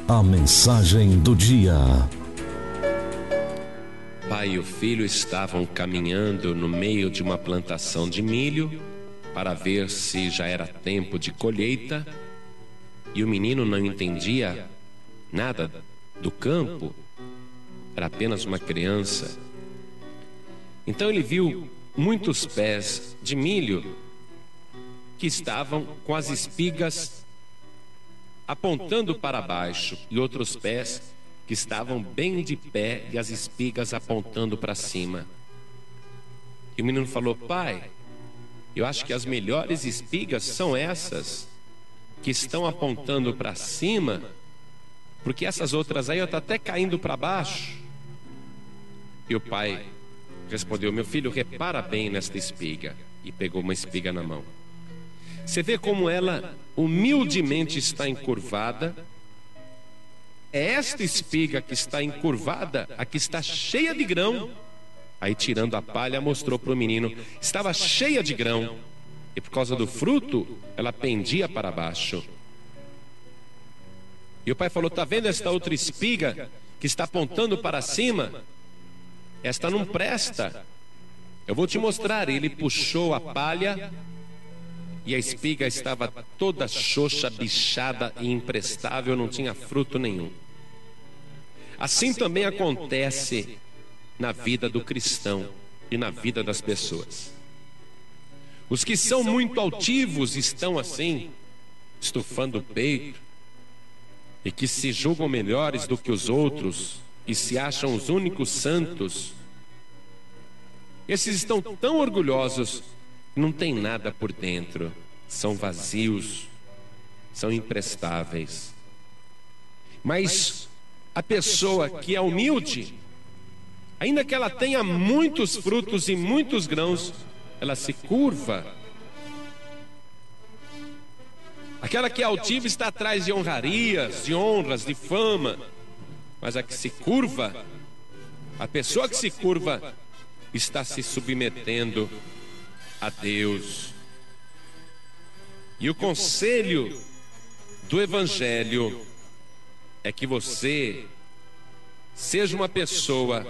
A mensagem do dia. Pai e o filho estavam caminhando no meio de uma plantação de milho para ver se já era tempo de colheita, e o menino não entendia nada do campo, era apenas uma criança. Então ele viu muitos pés de milho que estavam com as espigas apontando para baixo e outros pés que estavam bem de pé e as espigas apontando para cima. E o menino falou: pai, eu acho que as melhores espigas são essas que estão apontando para cima, porque essas outras aí estão até caindo para baixo. E o pai respondeu: meu filho, repara bem nesta espiga. E pegou uma espiga na mão. Você vê como ela humildemente está encurvada? É esta espiga que está encurvada, a que está cheia de grão. Aí, tirando a palha, mostrou para o menino: estava cheia de grão, e por causa do fruto ela pendia para baixo. E o pai falou: está vendo esta outra espiga que está apontando para cima? Esta não presta, eu vou te mostrar. Ele puxou a palha e a espiga estava toda xoxa, bichada e imprestável, não tinha fruto nenhum. Assim também acontece na vida do cristão e na vida das pessoas. Os que são muito altivos estão assim, estufando o peito, e que se julgam melhores do que os outros e se acham os únicos santos. Esses estão tão orgulhosos, não tem nada por dentro, são vazios, são imprestáveis. Mas a pessoa que é humilde, ainda que ela tenha muitos frutos e muitos grãos, ela se curva. Aquela que é altiva está atrás de honrarias, de honras, de fama. Mas a que se curva, a pessoa que se curva, está se submetendo a Deus. E o conselho do Evangelho é que você seja uma pessoa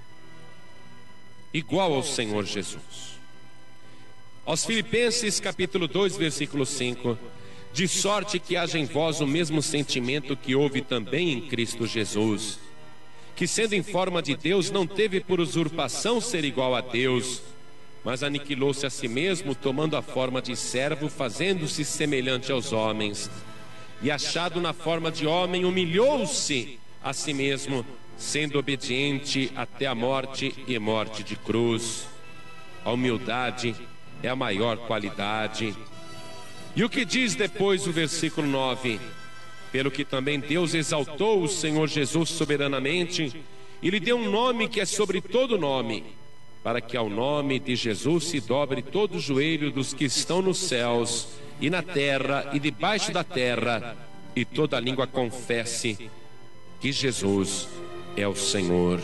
igual ao Senhor Jesus. Aos Filipenses capítulo 2, versículo 5: de sorte que haja em vós o mesmo sentimento que houve também em Cristo Jesus, que sendo em forma de Deus, não teve por usurpação ser igual a Deus, mas aniquilou-se a si mesmo, tomando a forma de servo, fazendo-se semelhante aos homens, e achado na forma de homem, humilhou-se a si mesmo, sendo obediente até a morte e morte de cruz. A humildade é a maior qualidade. E o que diz depois o versículo 9? Pelo que também Deus exaltou o Senhor Jesus soberanamente e lhe deu um nome que é sobre todo nome, para que ao nome de Jesus se dobre todo o joelho dos que estão nos céus e na terra e debaixo da terra, e toda língua confesse que Jesus é o Senhor.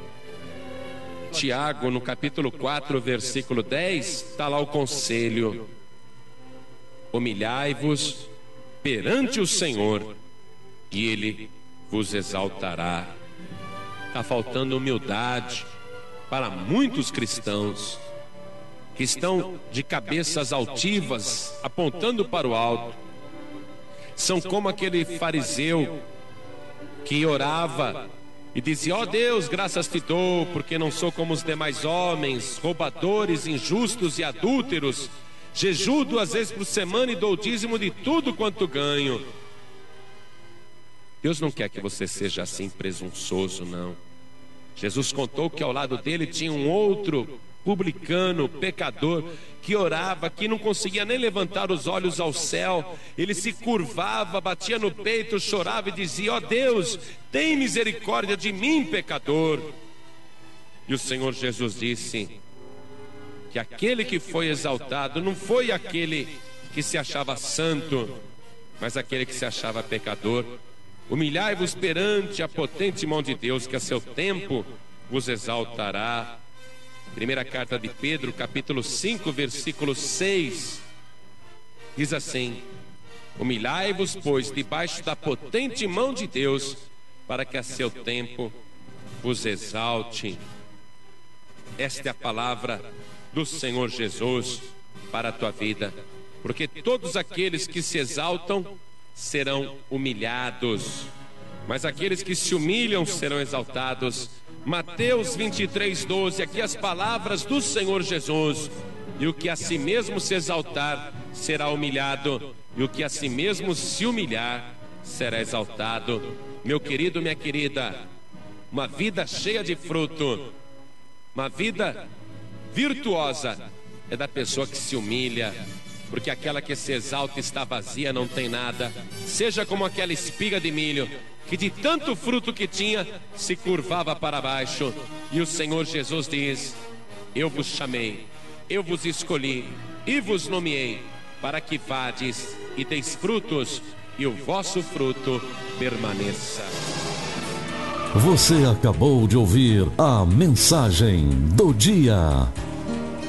Tiago, no capítulo 4, versículo 10, está lá o conselho: humilhai-vos perante o Senhor, e Ele vos exaltará. Está faltando humildade para muitos cristãos que estão de cabeças altivas, apontando para o alto. São como aquele fariseu que orava e dizia: ó Deus, graças te dou, porque não sou como os demais homens, roubadores, injustos e adúlteros. Jejuo 2 vezes por semana e dou o dízimo de tudo quanto ganho. Deus não quer que você seja assim presunçoso, não. Jesus contou que ao lado dele tinha um outro publicano, pecador, que orava, que não conseguia nem levantar os olhos ao céu. Ele se curvava, batia no peito, chorava e dizia: ó Deus, tem misericórdia de mim, pecador. E o Senhor Jesus disse que aquele que foi exaltado não foi aquele que se achava santo, mas aquele que se achava pecador. Humilhai-vos perante a potente mão de Deus, que a seu tempo vos exaltará. Primeira carta de Pedro, capítulo 5, versículo 6, diz assim: Humilhai-vos, pois, debaixo da potente mão de Deus, para que a seu tempo vos exalte. Esta é a palavra do Senhor Jesus para a tua vida, porque todos aqueles que se exaltam serão humilhados, mas aqueles que se humilham serão exaltados. Mateus 23:12, aqui as palavras do Senhor Jesus: e o que a si mesmo se exaltar será humilhado, e o que a si mesmo se humilhar será exaltado. Meu querido, minha querida, uma vida cheia de fruto, uma vida virtuosa é da pessoa que se humilha, porque aquela que se exalta está vazia, não tem nada. Seja como aquela espiga de milho, que de tanto fruto que tinha, se curvava para baixo. E o Senhor Jesus diz: eu vos chamei, eu vos escolhi e vos nomeei, para que vades e deis frutos, e o vosso fruto permaneça. Você acabou de ouvir a mensagem do dia.